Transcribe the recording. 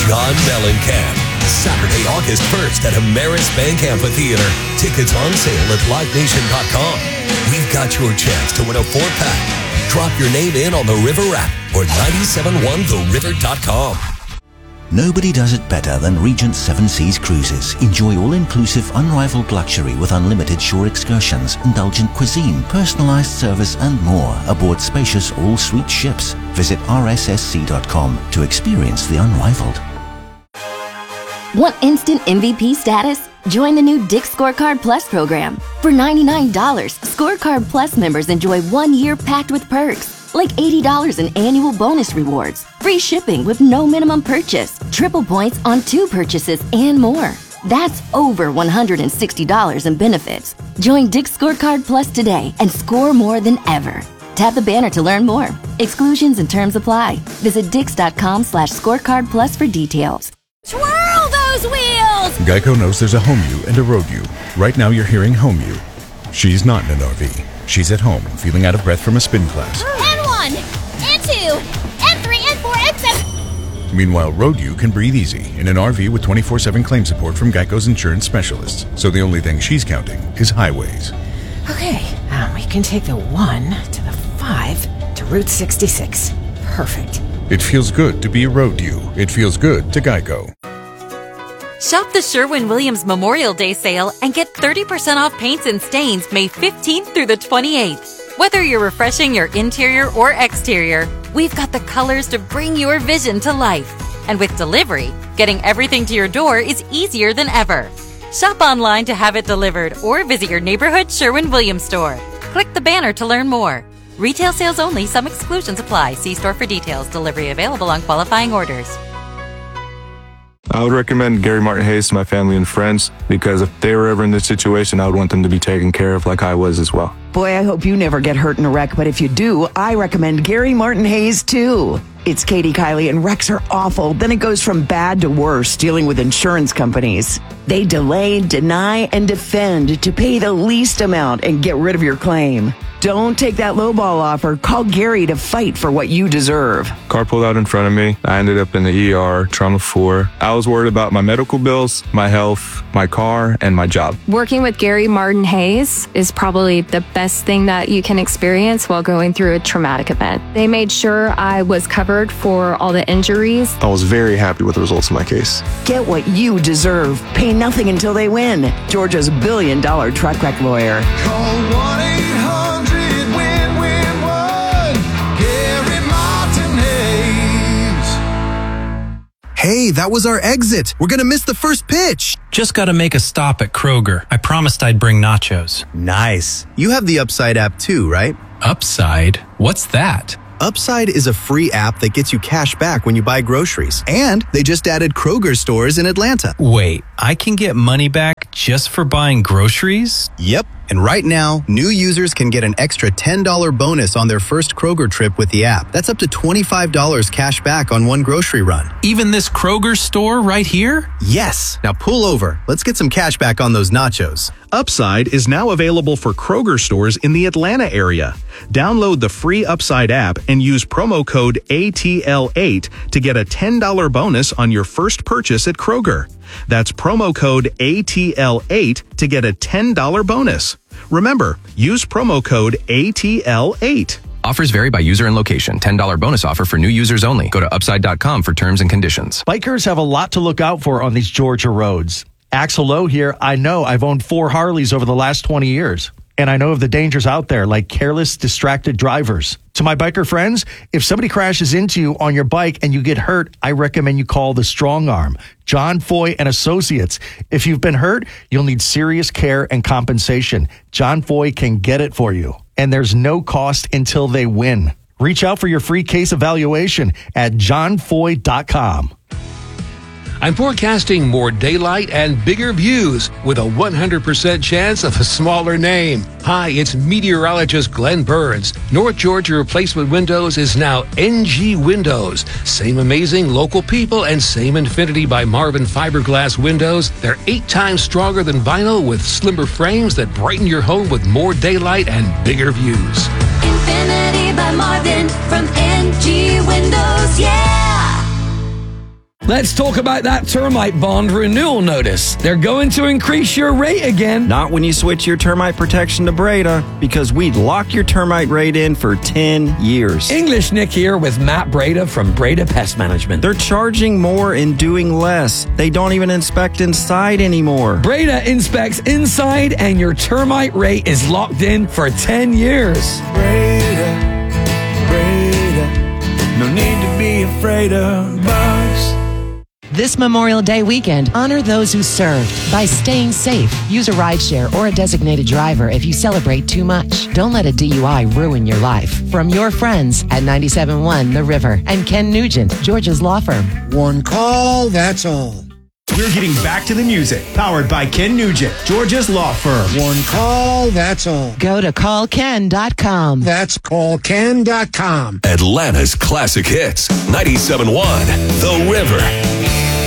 John Mellencamp. Saturday, August 1st at Ameris Bank Amphitheater. Tickets on sale at livenation.com. We've got your chance to win a 4-pack. Drop your name in on the River app or 971theriver.com. Nobody does it better than Regent Seven Seas Cruises. Enjoy all-inclusive, unrivaled luxury with unlimited shore excursions, indulgent cuisine, personalized service, and more aboard spacious all-suite ships. Visit rssc.com to experience the unrivaled. Want instant MVP status? Join the new Dick's Scorecard Plus program. For $99, Scorecard Plus members enjoy 1 year packed with perks, like $80 in annual bonus rewards, free shipping with no minimum purchase, triple points on 2 purchases, and more. That's over $160 in benefits. Join Dick's Scorecard Plus today and score more than ever. Tap the banner to learn more. Exclusions and terms apply. Visit dix.com/scorecard plus for details. Twirl those wheels! Geico knows there's a home you and a road you. Right now you're hearing home you. She's not in an RV. She's at home, feeling out of breath from a spin class. And 1, and 2, and 3, and 4, and 7. Meanwhile, road you can breathe easy in an RV with 24/7 claim support from Geico's insurance specialists. So the only thing she's counting is highways. Okay, we can take the 1 to the 5 to Route 66. Perfect. It feels good to be a road you. It feels good to Geico. Shop the Sherwin-Williams Memorial Day sale and get 30% off paints and stains May 15th through the 28th. Whether you're refreshing your interior or exterior, we've got the colors to bring your vision to life. And with delivery, getting everything to your door is easier than ever. Shop online to have it delivered or visit your neighborhood Sherwin-Williams store. Click the banner to learn more. Retail sales only. Some exclusions apply. See store for details. Delivery available on qualifying orders. I would recommend Gary Martin Hayes to my family and friends because if they were ever in this situation, I would want them to be taken care of like I was as well. Boy, I hope you never get hurt in a wreck, but if you do, I recommend Gary Martin Hayes too. It's Katie Kiley, and wrecks are awful. Then it goes from bad to worse dealing with insurance companies. They delay, deny, and defend to pay the least amount and get rid of your claim. Don't take that lowball offer. Call Gary to fight for what you deserve. Car pulled out in front of me. I ended up in the ER, trauma 4. I was worried about my medical bills, my health, my car, and my job. Working with Gary Martin Hayes is probably the best thing that you can experience while going through a traumatic event. They made sure I was covered for all the injuries. I was very happy with the results of my case. Get what you deserve. Pay nothing until they win. Georgia's $1 billion truck wreck lawyer. Call 1-800-WIN-WIN-1. Gary Martin Hayes. Hey, that was our exit. We're going to miss the first pitch. Just got to make a stop at Kroger. I promised I'd bring nachos. Nice. You have the Upside app too, right? Upside? What's that? Upside is a free app that gets you cash back when you buy groceries. And they just added Kroger stores in Atlanta. Wait, I can get money back just for buying groceries? Yep. And right now, new users can get an extra $10 bonus on their first Kroger trip with the app. That's up to $25 cash back on one grocery run. Even this Kroger store right here? Yes. Now pull over. Let's get some cash back on those nachos. Upside is now available for Kroger stores in the Atlanta area. Download the free Upside app and use promo code ATL8 to get a $10 bonus on your first purchase at Kroger. That's promo code ATL8 to get a $10 bonus. Remember, use promo code ATL8. Offers vary by user and location. $10 bonus offer for new users only. Go to upside.com for terms and conditions. Bikers have a lot to look out for on these Georgia roads. Axel Lowe here. I know I've owned 4 Harleys over the last 20 years. And I know of the dangers out there, like careless, distracted drivers. To my biker friends, if somebody crashes into you on your bike and you get hurt, I recommend you call the Strong Arm, John Foy and Associates. If you've been hurt, you'll need serious care and compensation. John Foy can get it for you. And there's no cost until they win. Reach out for your free case evaluation at johnfoy.com. I'm forecasting more daylight and bigger views with a 100% chance of a smaller name. Hi, it's meteorologist Glenn Burns. North Georgia Replacement Windows is now NG Windows. Same amazing local people and same Infinity by Marvin fiberglass windows. They're 8 times stronger than vinyl with slimmer frames that brighten your home with more daylight and bigger views. Infinity by Marvin from NG Windows, yeah! Let's talk about that termite bond renewal notice. They're going to increase your rate again. Not when you switch your termite protection to Breda, because we'd lock your termite rate in for 10 years. English Nick here with Matt Breda from Breda Pest Management. They're charging more and doing less. They don't even inspect inside anymore. Breda inspects inside and your termite rate is locked in for 10 years. Breda, no need to be afraid of bugs. This Memorial Day weekend, honor those who served by staying safe. Use a rideshare or a designated driver if you celebrate too much. Don't let a DUI ruin your life. From your friends at 97.1 The River and Ken Nugent, Georgia's law firm. One call, that's all. We're getting back to the music. Powered by Ken Nugent, Georgia's law firm. One call, that's all. Go to callken.com. That's callken.com. Atlanta's classic hits. 97.1 The River.